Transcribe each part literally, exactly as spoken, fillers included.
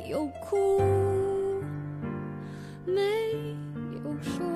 有哭，没有说。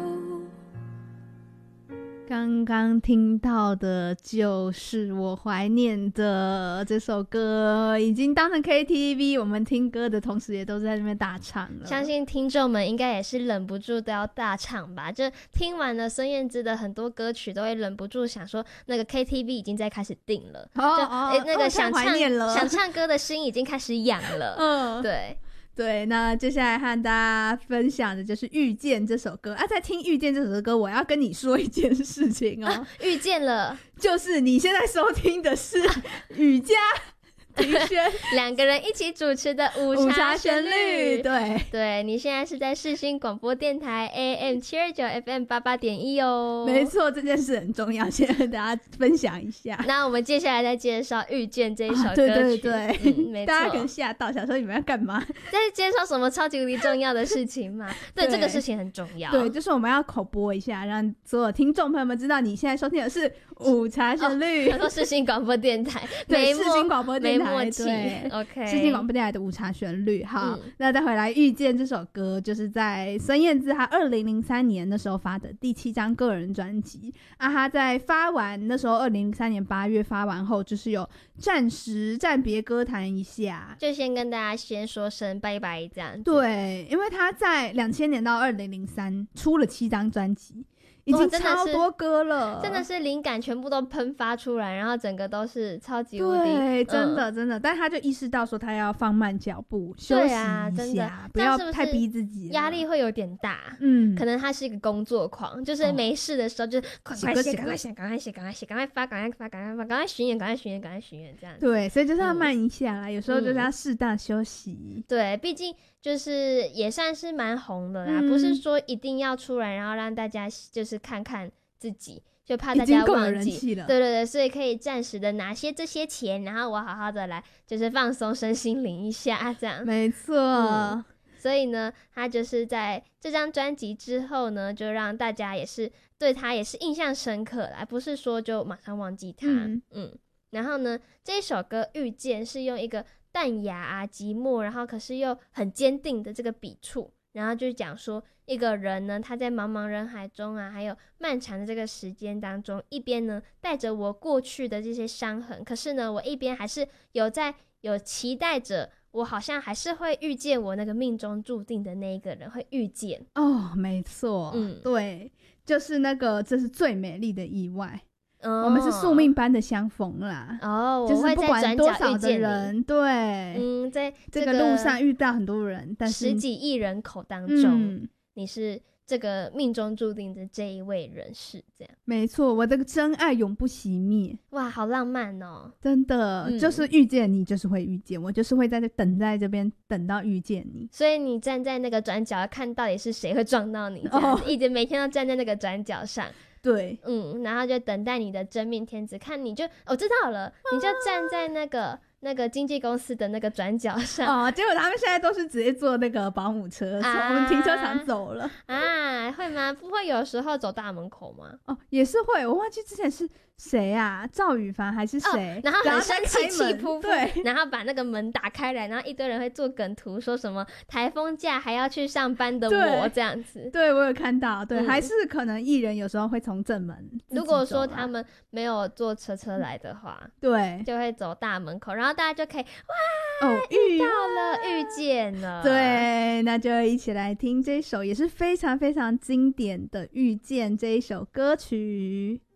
刚刚听到的就是我怀念的这首歌，已经当成 K T V， 我们听歌的同时也都在那边大唱了。 相信听众们应该也是忍不住都要大唱吧，就听完了孙燕姿的很多歌曲都会忍不住想说那个 K T V 已经在开始定了， 哦哦， 欸、那个想唱、 哦、 想唱歌的心已经开始痒了。嗯，对对，那接下来和大家分享的就是《遇见》这首歌啊。在听《遇见》这首歌，我要跟你说一件事情哦。啊、 遇见了， 就是你现在收听的是雨佳庭轩两个人一起主持的午茶旋律。 对对，你现在是在世新广播电台 A M 七二九 F M 八八点一哦。 没错，这件事很重要，先跟大家分享一下。 那我们接下来再介绍《遇见》这一首歌曲。啊、 对对对， 嗯、没错， 大家可能吓到，想说你们要干嘛？ 在介绍什么超级无敌重要的事情嘛？对，对，这个事情很重要。 对，就是我们要口播一下，让所有听众朋友们知道你现在收聽的是午茶旋律。 他说世新广播电台， 对，世新广播电台， 没默契。 对 ，OK， 世新广播电台的午茶旋律。好、 嗯， 那再回来《遇见》这首歌，就是在孙燕姿她二零零三年的时候发的第七张个人专辑啊。她在发完那时候二零零三年八月发完后，就是有暂时暂别歌坛一下， 就先跟大家先说声拜拜这样子。 对，因为她在两千年到二零零三出了七张专辑。已经超多歌了、 哦、真的是灵感全部都喷发出来，然后整个都是超级无敌。 对，真的、嗯、真的，但他就意识到说他要放慢脚步，休息一下， 啊、真的不要太逼自己， 压力会有点大。 嗯， 可能他是一个工作狂，就是没事的时候就快快写，赶快写，赶快写，赶快写，赶快发，赶快发，赶快发，赶快巡演，赶快巡演，赶快巡演这样子。 对，所以就是要慢一下啦、嗯、有时候就是要适当休息、 嗯、对，毕竟就是也算是蛮红的啦、嗯、不是说一定要出来然后让大家就是看看自己，就怕大家忘记了。对对对，所以可以暂时的拿些这些钱，然后我好好的来就是放松身心灵一下这样。 没错、嗯、 所以呢他就是在这张专辑之后呢，就让大家也是对他也是印象深刻啦，不是说就马上忘记他。嗯, 嗯然后呢这一首歌《遇见》是用一个淡雅啊寂寞，然后可是又很坚定的这个笔触，然后就讲说一个人呢他在茫茫人海中啊，还有漫长的这个时间当中，一边呢带着我过去的这些伤痕，可是呢我一边还是有在有期待着我好像还是会遇见我那个命中注定的那一个人，会遇见。 哦，没错，嗯，对，就是那个这是最美丽的意外。 哦、 我们是宿命般的相逢啦。 哦， 就是不管多少的人，对， 嗯，在这个路上遇到很多人，但是十几亿人口当中、嗯、你是这个命中注定的这一位人士，这样。 没错，我的真爱永不熄灭。 哇，好浪漫哦！ 真的、嗯、就是遇见你就是会遇见我，就是会在这等在这边等到遇见你。 所以你站在那个转角看到底是谁会撞到你，这样、哦、一直每天都站在那个转角上。 对， 嗯，然后就等待你的真命天子，看你就我、哦、知道了，你就站在那个那个经纪公司的那个转角上哦，结果他们现在都是直接坐那个保姆车、啊、从我们停车场走了啊？会吗？不会有时候走大门口吗？ 哦，也是会，我忘记之前是谁啊，赵羽凡还是谁、 哦、然后很生气气扑扑， 对， 然后把那个门打开来，然后一堆人会做梗图说什么台风假还要去上班的我这样子。 对，我有看到，对、嗯、还是可能艺人有时候会从正门、啊、 如果说他们没有坐车车来的话， 对， 就会走大门口，然后大家就可以哇、哦、遇到了遇见了。 对，那就一起来听这首也是非常非常经典的《遇见》这一首歌曲。